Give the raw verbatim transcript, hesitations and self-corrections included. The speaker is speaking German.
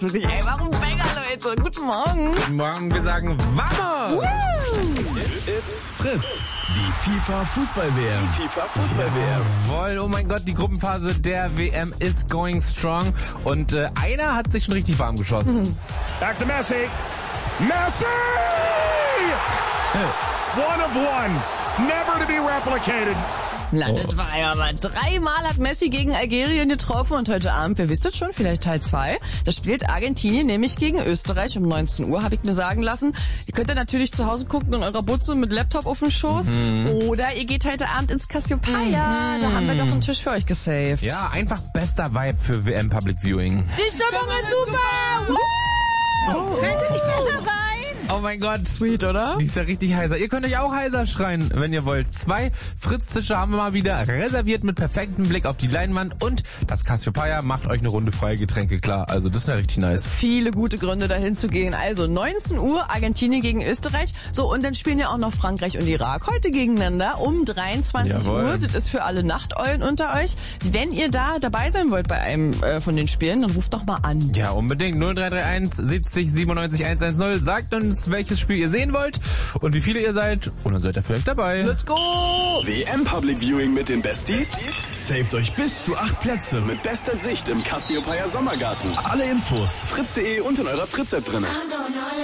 Ey, warum Banger, Leute? Guten Morgen. Guten Morgen, wir sagen Vamos! It's Fritz. Die FIFA-Fußball-W M. Die FIFA-Fußball-W M. Jawohl, oh mein Gott, die Gruppenphase der W M is going strong. Und äh, einer hat sich schon richtig warm geschossen. Mhm. Back to Messi. Messi! One of one. Never to be replicated. Na, das war ja aber dreimal hat Messi gegen Algerien getroffen und heute Abend, wer wisst das schon, vielleicht Teil zwei, da spielt Argentinien nämlich gegen Österreich um neunzehn Uhr, habe ich mir sagen lassen. Ihr könnt ja natürlich zu Hause gucken in eurer Butze mit Laptop auf dem Schoß mhm. oder ihr geht heute Abend ins Cassiopeia, mhm. da haben wir doch einen Tisch für euch gesaved. Ja, einfach bester Vibe für W M Public Viewing. Die Stimmung ist super! Oh. Könnte nicht besser sein! Oh mein Gott. Sweet, oder? Die ist ja richtig heiser. Ihr könnt euch auch heiser schreien, wenn ihr wollt. Zwei Fritz-Tische haben wir mal wieder reserviert mit perfektem Blick auf die Leinwand und das Cassiopeia macht euch eine Runde freie Getränke klar. Also das ist ja richtig nice. Viele gute Gründe dahin zu gehen. Also neunzehn Uhr Argentinien gegen Österreich. So, und dann spielen ja auch noch Frankreich und Irak heute gegeneinander um dreiundzwanzig Uhr. Das ist für alle Nachteulen unter euch. Wenn ihr da dabei sein wollt bei einem äh, von den Spielen, dann ruft doch mal an. Ja, unbedingt. null drei drei eins siebzig siebenundneunzig hundertzehn. Sagt uns, welches Spiel ihr sehen wollt und wie viele ihr seid und dann seid ihr vielleicht dabei. Let's go! W M Public Viewing mit den Besties. Saved euch bis zu acht Plätze mit bester Sicht im Cassiopeia Sommergarten. Alle Infos fritz punkt de und in eurer Fritz-App drin.